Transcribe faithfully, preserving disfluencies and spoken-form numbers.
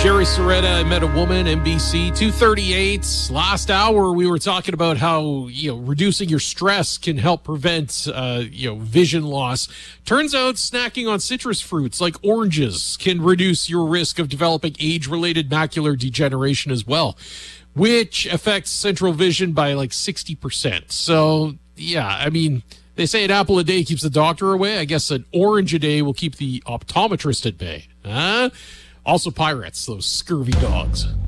Jerry Soretta, I Met a Woman, N B C, two thirty-eight. Last hour, we were talking about how, you know, reducing your stress can help prevent, uh, you know, vision loss. Turns out snacking on citrus fruits like oranges can reduce your risk of developing age-related macular degeneration as well, which affects central vision by like sixty percent. So, yeah, I mean, they say an apple a day keeps the doctor away. I guess an orange a day will keep the optometrist at bay. Huh? Also pirates, those scurvy dogs.